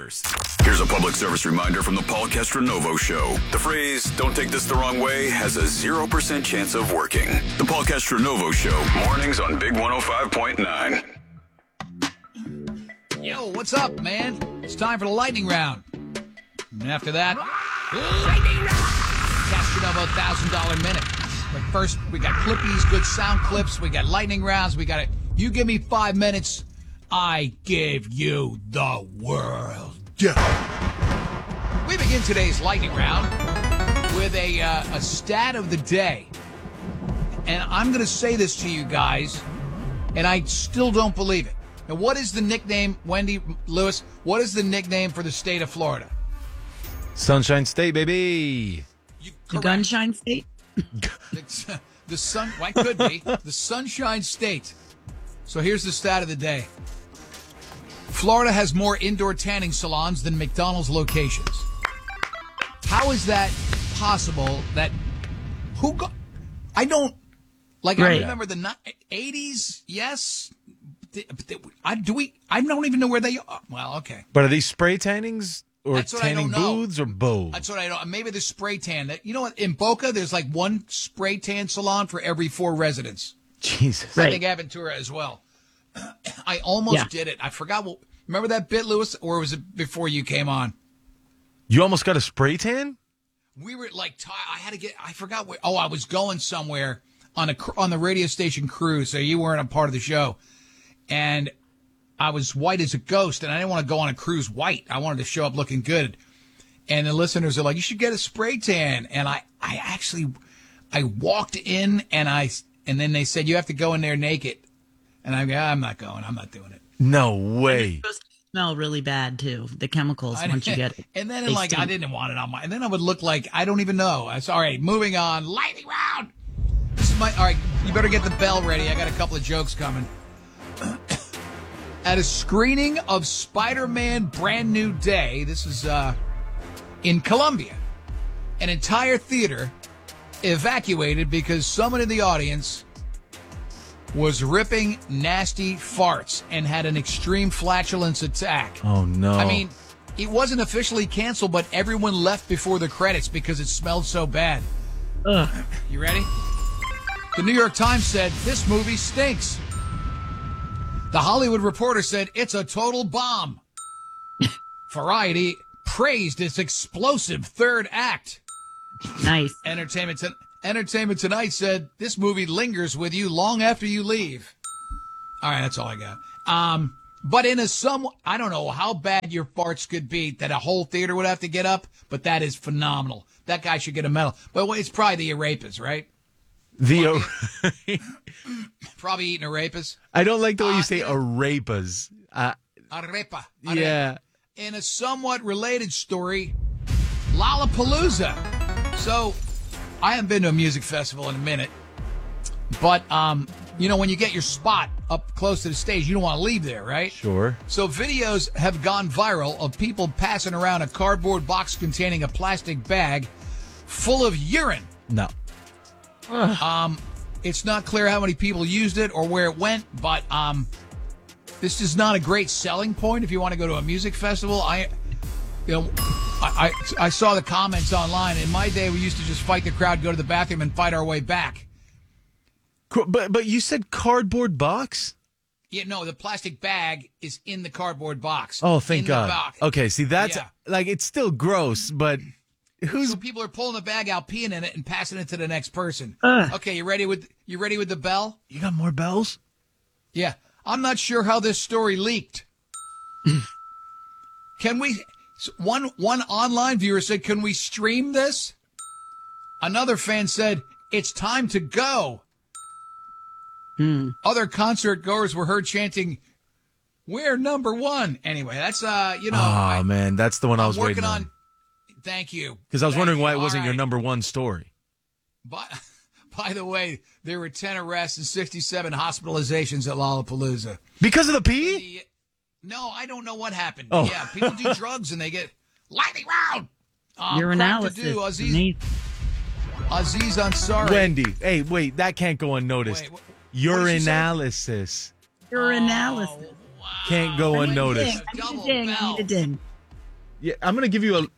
answers. Here's a public service reminder from the Paul Castronovo Show. The phrase, "don't take this the wrong way," has a 0% chance of working. The Paul Castronovo Show, mornings on Big 105.9. Yo, what's up, man? It's time for the lightning round. And after that, lightning round! Castronovo $1,000 minute. But first, we got clippies, good sound clips. We got lightning rounds. We got it. You give me 5 minutes, I give you the world. We begin today's lightning round with a stat of the day. And I'm going to say this to you guys, and I still don't believe it. Now, what is the nickname, Wendy Lewis, what is the nickname for the state of Florida? Sunshine State, baby. The Gunshine State? The sun, why could be, the Sunshine State. So here's the stat of the day. Florida has more indoor tanning salons than McDonald's locations. How is that possible? I don't, like, right. I remember the 80s, yes. I don't even know where they are. Well, okay. But are these spray tannings or tanning booths or both? That's what I don't. Maybe the spray tan. You know what? In Boca, there's like one spray tan salon for every 4 residents. Jesus. I think Aventura as well. I almost did it. I forgot. Remember that bit, Lewis, or was it before you came on? You almost got a spray tan? We were like, I had to get. I forgot where. Oh, I was going somewhere on the radio station cruise, so you weren't a part of the show. And I was white as a ghost, and I didn't want to go on a cruise white. I wanted to show up looking good. And the listeners are like, "You should get a spray tan." And I walked in, and then they said, "You have to go in there naked." And I'm not going. I'm not doing it. No way. It's supposed to smell really bad too. The chemicals once you get it. And then I didn't want it on my. And then I would look like I don't even know. All right, moving on. Lightning round. This is all right. You better get the bell ready. I got a couple of jokes coming. At a screening of Spider-Man Brand New Day, this is in Colombia, an entire theater evacuated because someone in the audience was ripping nasty farts and had an extreme flatulence attack. Oh, no. I mean, it wasn't officially canceled, but everyone left before the credits because it smelled so bad. Ugh. You ready? The New York Times said, "This movie stinks." The Hollywood Reporter said, "It's a total bomb." Variety praised its explosive third act. Nice. Entertainment Tonight said, "This movie lingers with you long after you leave." All right, that's all I got. But in I don't know how bad your farts could be that a whole theater would have to get up, but that is phenomenal. That guy should get a medal. But it's probably the arepas, right? Probably eating arepas. I don't like the way you say arepas. Arepa. Yeah. In a somewhat related story, Lollapalooza. So, I haven't been to a music festival in a minute, but, when you get your spot up close to the stage, you don't want to leave there, right? Sure. So videos have gone viral of people passing around a cardboard box containing a plastic bag full of urine. No. It's not clear how many people used it or where it went, but this is not a great selling point if you want to go to a music festival. I saw the comments online. In my day, we used to just fight the crowd, go to the bathroom, and fight our way back. But you said cardboard box? Yeah, no, the plastic bag is in the cardboard box. Oh, thank God. Okay, see, that's it's still gross, but so people are pulling the bag out, peeing in it, and passing it to the next person. Okay, you ready with the bell? You got more bells? Yeah. I'm not sure how this story leaked. Can we? One online viewer said, "Can we stream this?" Another fan said, "It's time to go." Other concert goers were heard chanting, "We're number one." Anyway, that's Oh man, that's the one I was waiting on. Thank you. Because I was wondering why it wasn't your number one story. By the way, there were 10 arrests and 67 hospitalizations at Lollapalooza. Because of the pee? No, I don't know what happened. Oh. Yeah, people do drugs and they get lightning round. Urinalysis. Aziz Ansari. Wendy, hey, wait, that can't go unnoticed. Urinalysis. Urinalysis. Wow. Can't go unnoticed. I need a ding. Yeah, I'm going to give you a...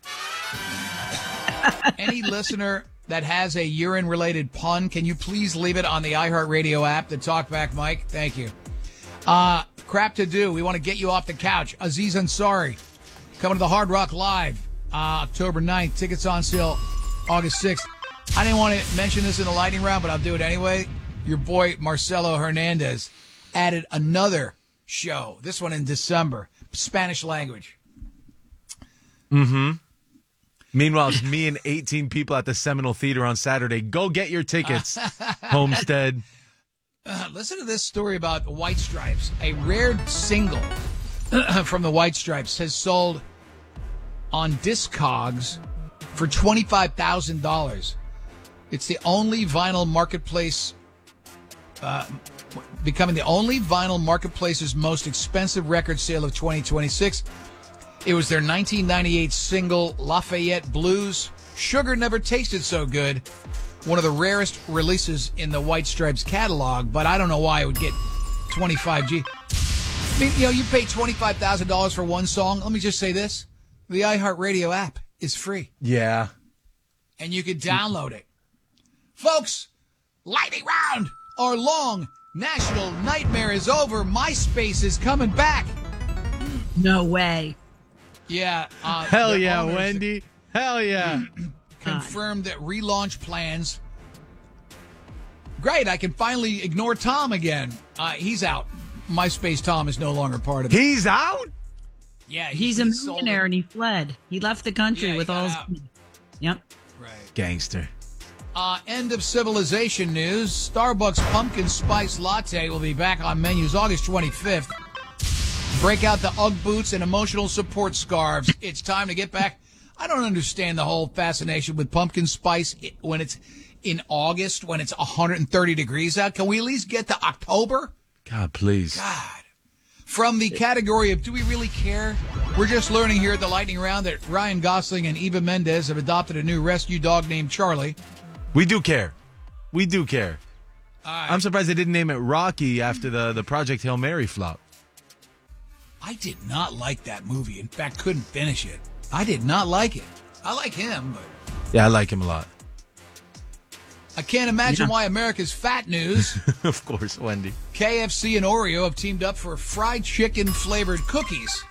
Any listener that has a urine-related pun, can you please leave it on the iHeartRadio app, the Talkback Mike? Thank you. Crap to do. We want to get you off the couch. Aziz Ansari coming to the Hard Rock Live October 9th. Tickets on sale August 6th. I didn't want to mention this in the lightning round, but I'll do it anyway. Your boy Marcelo Hernandez added another show, this one in December, Spanish language. Mm-hmm. Meanwhile, it's me and 18 people at the Seminole Theater on Saturday. Go get your tickets, Homestead. Listen to this story about the White Stripes. A rare single from the White Stripes has sold on Discogs for $25,000. It's the only vinyl marketplace, becoming the only vinyl marketplace's most expensive record sale of 2026. It was their 1998 single, Lafayette Blues. Sugar Never Tasted So Good. One of the rarest releases in the White Stripes catalog, but I don't know why it would get 25G. I mean, you pay $25,000 for one song. Let me just say this. The iHeartRadio app is free. Yeah. And you can download it. Folks, lightning round. Our long national nightmare is over. MySpace is coming back. No way. Yeah. Hell yeah, Wendy. Hell yeah. Confirmed that relaunch plans. Great, I can finally ignore Tom again. He's out. MySpace Tom is no longer part of it. He's out? Yeah. He's a millionaire and he fled. He left the country with all his money. Yep. Right. Gangster. End of civilization news. Starbucks pumpkin spice latte will be back on menus August 25th. Break out the Ugg boots and emotional support scarves. It's time to get back. I don't understand the whole fascination with pumpkin spice when it's in August, when it's 130 degrees out. Can we at least get to October? God, please. God. From the category of do we really care? We're just learning here at the Lightning Round that Ryan Gosling and Eva Mendes have adopted a new rescue dog named Charlie. We do care. We do care. Right. I'm surprised they didn't name it Rocky after the Project Hail Mary flop. I did not like that movie. In fact, couldn't finish it. I did not like it. I like him, but... Yeah, I like him a lot. I can't imagine why America's fat news. Of course, Wendy. KFC and Oreo have teamed up for fried chicken-flavored cookies.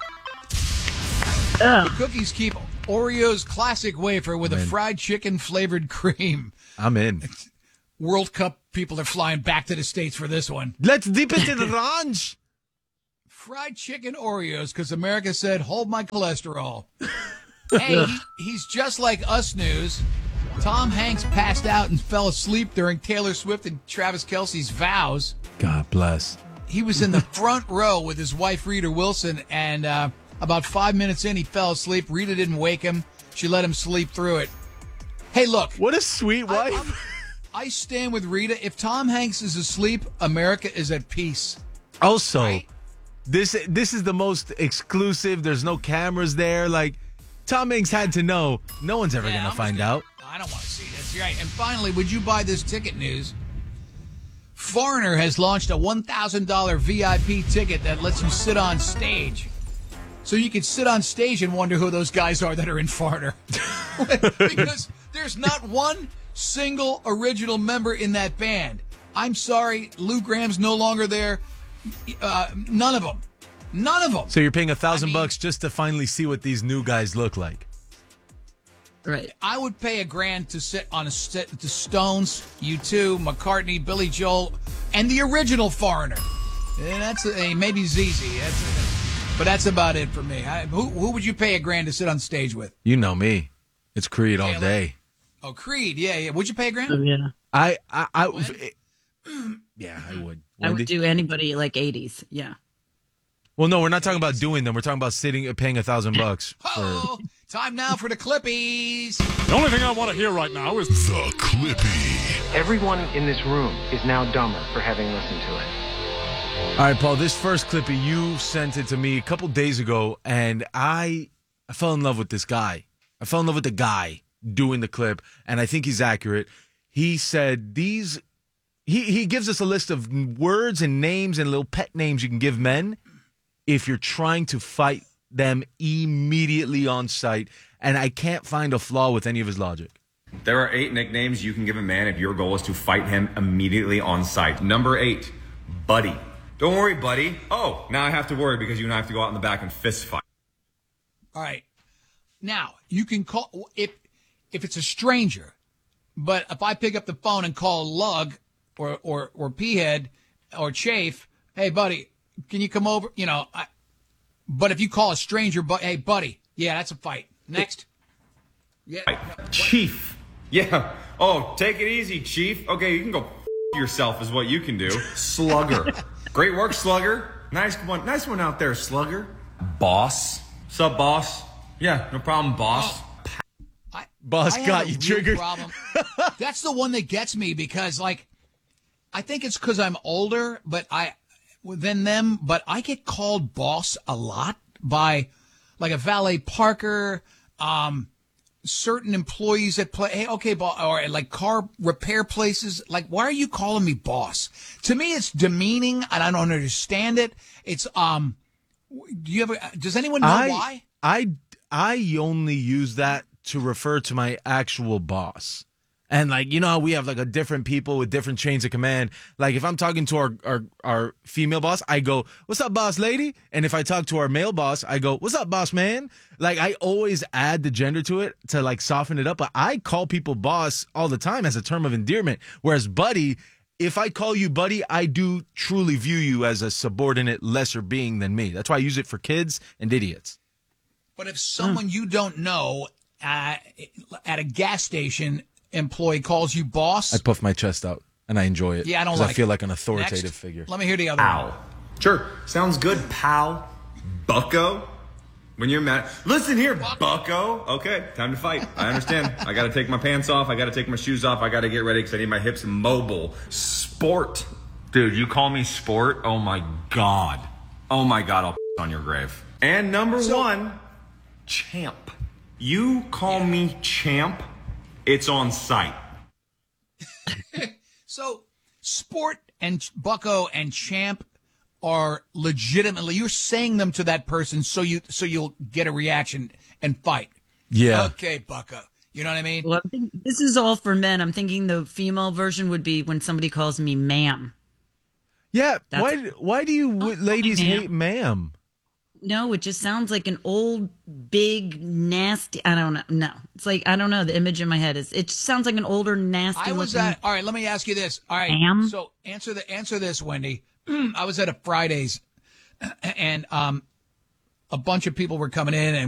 The cookies keep Oreo's classic wafer with a fried chicken-flavored cream. I'm in. World Cup people are flying back to the States for this one. Let's dip it in the ranch. Fried chicken Oreos, because America said, hold my cholesterol. Hey, he's just like us news. Tom Hanks passed out and fell asleep during Taylor Swift and Travis Kelce's vows. God bless. He was in the front row with his wife, Rita Wilson, and about 5 minutes in, he fell asleep. Rita didn't wake him. She let him sleep through it. Hey, look. What a sweet wife. I stand with Rita. If Tom Hanks is asleep, America is at peace. Also, right? This is the most exclusive. There's no cameras there. Like, Tom Hanks had to know. No one's ever going to find out. I don't want to see this. You're right. And finally, would you buy this ticket news? Foreigner has launched a $1,000 VIP ticket that lets you sit on stage. So you can sit on stage and wonder who those guys are that are in Foreigner. Because there's not one single original member in that band. I'm sorry, Lou Graham's no longer there. None of them. None of them. So you're paying $1,000 just to finally see what these new guys look like. Right. I would pay $1,000 to sit on the Stones, U2, McCartney, Billy Joel, and the original Foreigner. And that's maybe ZZ. But that's about it for me. Who would you pay $1,000 to sit on stage with? You know me. It's Creed all day. Oh, Creed. Yeah. Would you pay $1,000? Oh, yeah. Yeah, I would. Wendy? I would do anybody like 80s. Yeah. Well, no, we're not talking about doing them. We're talking about paying $1,000. Oh, time now for the Clippies. The only thing I want to hear right now is The Clippy. Everyone in this room is now dumber for having listened to it. All right, Paul, this first Clippy, you sent it to me a couple days ago, and I fell in love with this guy. I fell in love with the guy doing the clip, and I think he's accurate. He said he gives us a list of words and names and little pet names you can give men if you're trying to fight them immediately on sight, and I can't find a flaw with any of his logic. There are 8 nicknames you can give a man if your goal is to fight him immediately on sight. Number 8, buddy. Don't worry, buddy. Oh, now I have to worry because you and I have to go out in the back and fist fight. All right. Now, you can call if it's a stranger, but if I pick up the phone and call Lug or P-Head or Chafe, hey, buddy, can you come over? But if you call a stranger, hey, buddy, yeah, that's a fight. Next. Yeah. Chief. Yeah. Oh, take it easy, Chief. Okay, you can go yourself is what you can do. Slugger. Great work, Slugger. Nice one out there, Slugger. Boss. Sup, boss? Yeah, no problem, boss. Boss got you triggered. Problem. That's the one that gets me because, I think it's because I'm older, but I get called boss a lot by, a valet parker, certain employees that play, hey, okay, or car repair places. Why are you calling me boss? To me, it's demeaning, and I don't understand it. It's does anyone know why? I only use that to refer to my actual boss. And how we have a different people with different chains of command. If I'm talking to our female boss, I go, "What's up, boss lady?" And if I talk to our male boss, I go, "What's up, boss man?" I always add the gender to it to soften it up. But I call people boss all the time as a term of endearment. Whereas buddy, if I call you buddy, I do truly view you as a subordinate, lesser being than me. That's why I use it for kids and idiots. But if someone you don't know at a gas station employee calls you boss, I puff my chest out and I enjoy it. Yeah, I don't I feel like an authoritative figure. Let me hear the other one. Sure, sounds good, pal. Bucko. When you're mad, listen here, Bucko. Okay, time to fight. I understand. I got to take my pants off. I got to take my shoes off. I got to get ready because I need my hips mobile. Sport, dude. You call me sport? Oh my god. Oh my god. I'll on your grave. And number 1, champ. You call me champ. It's on site. So, Sport and Bucko and Champ are legitimately, you're saying them to that person so you'll get a reaction and fight. Yeah. Okay, Bucko. You know what I mean? Well, I think this is all for men. I'm thinking the female version would be when somebody calls me ma'am. Yeah. Why do you ladies hate ma'am? No, it just sounds like an old, big, nasty. I don't know. No, it's I don't know. The image in my head it just sounds like an older, nasty. All right, let me ask you this. All right, so answer this, Wendy. I was at a Fridays, and a bunch of people were coming in, and